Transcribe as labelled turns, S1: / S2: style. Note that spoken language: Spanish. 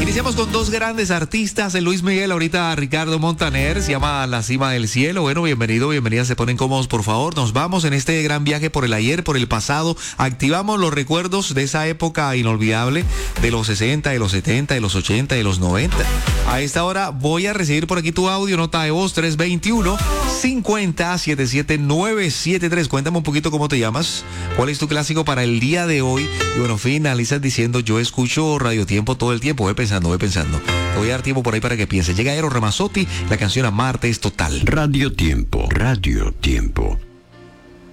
S1: Iniciamos con dos grandes artistas, el Luis Miguel, ahorita Ricardo Montaner, se llama La Cima del Cielo. Bueno, bienvenida, se ponen cómodos, por favor. Nos vamos en este gran viaje por el ayer, por el pasado. Activamos los recuerdos de esa época inolvidable, de los 60, de los 70, de los 80, de los 90. A esta hora voy a recibir por aquí tu audio, nota de voz 321-50-77973. Cuéntame un poquito cómo te llamas, cuál es tu clásico para el día de hoy. Y bueno, finalizas diciendo, yo escucho Radio Tiempo todo el tiempo. Voy pensando. Te voy a dar tiempo por ahí para que pienses. Llega Eros Ramazzotti, la canción Amarte es Total.
S2: Radio Tiempo.